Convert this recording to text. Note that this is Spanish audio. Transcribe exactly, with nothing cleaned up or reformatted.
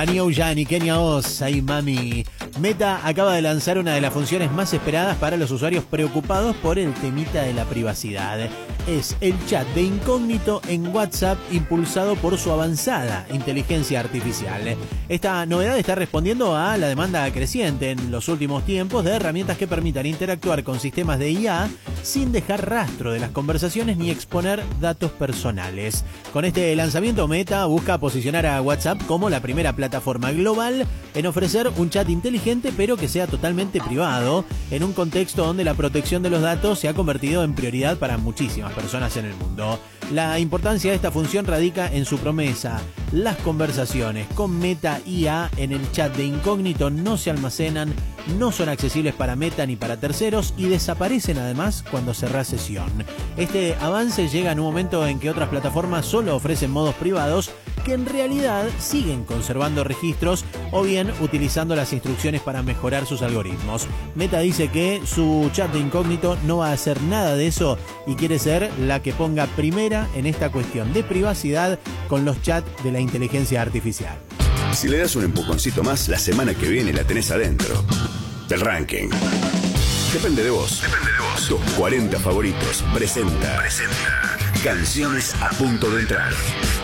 Aniou Yani, Kenia Oz, ay mami. Meta acaba de lanzar una de las funciones más esperadas para los usuarios preocupados por el temita de la privacidad. Es el chat de incógnito en WhatsApp impulsado por su avanzada inteligencia artificial. Esta novedad está respondiendo a la demanda creciente en los últimos tiempos de herramientas que permitan interactuar con sistemas de I A sin dejar rastro de las conversaciones ni exponer datos personales. Con este lanzamiento, Meta busca posicionar a WhatsApp como la primera plataforma global en ofrecer un chat inteligente pero que sea totalmente privado, en un contexto donde la protección de los datos se ha convertido en prioridad para muchísimas personas en el mundo. La importancia de esta función radica en su promesa. Las conversaciones con Meta I A en el chat de incógnito no se almacenan, no son accesibles para Meta ni para terceros y desaparecen además cuando cerrás sesión. Este avance llega en un momento en que otras plataformas solo ofrecen modos privados que en realidad siguen conservando registros o bien utilizando las instrucciones para mejorar sus algoritmos. Meta dice que su chat de incógnito no va a hacer nada de eso y quiere ser la que ponga primera en esta cuestión de privacidad con los chats de la inteligencia artificial. Si le das un empujoncito más, la semana que viene la tenés adentro del ranking. Depende de vos. Depende de vos. Tus cuarenta favoritos presenta. Presenta. Canciones a punto de entrar.